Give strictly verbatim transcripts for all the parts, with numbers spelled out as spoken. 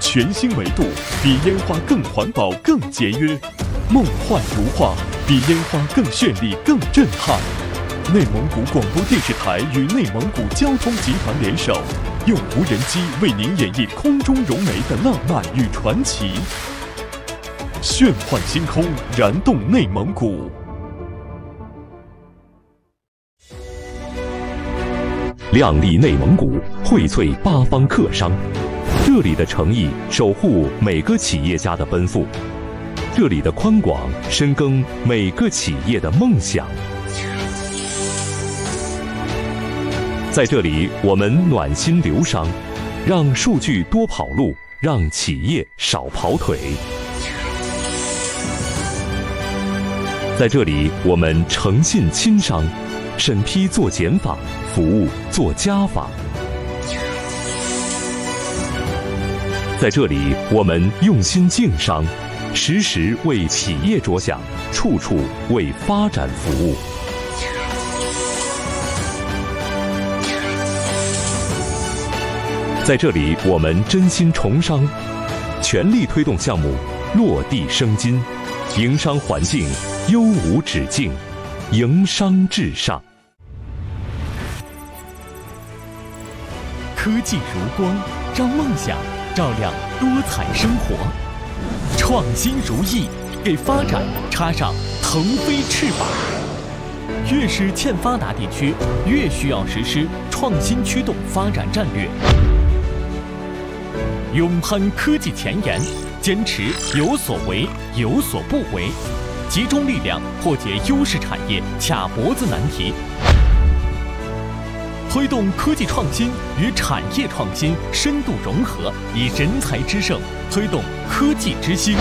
全新维度，比烟花更环保、更节约。梦幻如画，比烟花更绚丽、更震撼。内蒙古广播电视台与内蒙古交通集团联手，用无人机为您演绎空中融媒的浪漫与传奇。炫幻星空，燃动内蒙古。 亮丽内蒙古，荟萃八方客商。这里的诚意守护每个企业家的奔赴，这里的宽广深耕每个企业的梦想。在这里，我们暖心流商，让数据多跑路，让企业少跑腿。在这里，我们诚信亲商，审批做减法，服务做加法。在这里，我们用心经商，时时为企业着想，处处为发展服务。在这里，我们真心崇商，全力推动项目落地生金，营商环境优无止境，营商至上。 科技如光，让梦想照亮多彩生活；创新如翼，给发展插上腾飞翅膀。越是欠发达地区，越需要实施创新驱动发展战略。勇攀科技前沿，坚持有所为有所不为，集中力量破解优势产业卡脖子难题，推动科技创新与产业创新深度融合，以人才之盛推动科技之兴，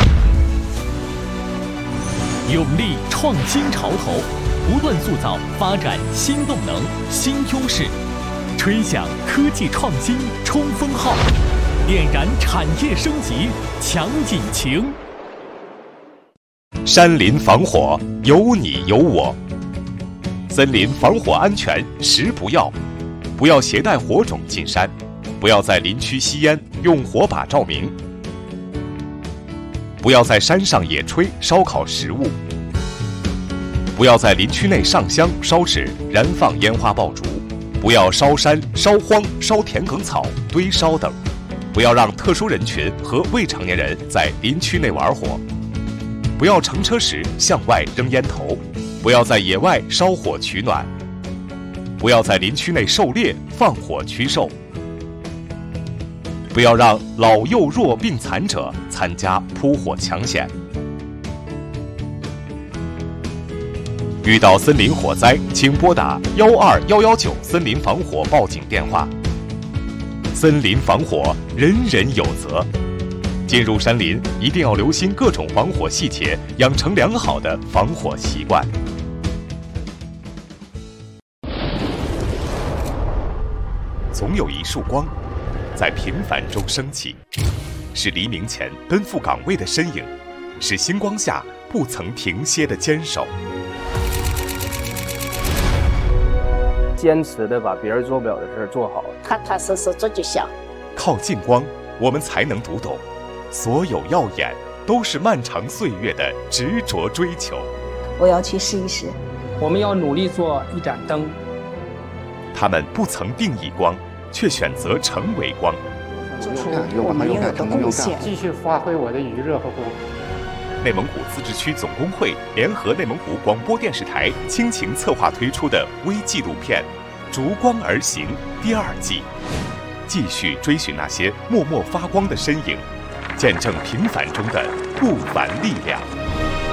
勇立创新潮头，不断塑造发展新动能、新优势，吹响科技创新冲锋号，点燃产业升级强引擎。 山林防火，有你有我。森林防火安全十不要：不要携带火种进山，不要在林区吸烟用火把照明，不要在山上野炊烧烤食物，不要在林区内上香烧纸燃放烟花爆竹，不要烧山烧荒烧田埂草堆烧等，不要让特殊人群和未成年人在林区内玩火，不要乘车时向外扔烟头，不要在野外烧火取暖，不要在林区内狩猎放火驱兽，不要让老幼弱病残者参加扑火抢险。遇到森林火灾，请拨打幺二幺幺九森林防火报警电话。森林防火，人人有责。进入山林，一定要留心各种防火细节，养成良好的防火习惯。总有一束光，在平凡中升起，是黎明前奔赴岗位的身影，是星光下不曾停歇的坚守。 坚持的把别人做不了的事做好， 踏踏实实做就行。 靠近光，我们才能读懂，所有耀眼都是漫长岁月的执着追求。 我要去试一试。 我们要努力做一盏灯。 他们不曾定义光，却选择成为光。 做出我们应有的贡献， 继续发挥我的余热和光。 内蒙古自治区总工会联合内蒙古广播电视台倾情策划推出的微纪录片《逐光而行》第二季，继续追寻那些默默发光的身影，见证平凡中的不凡力量。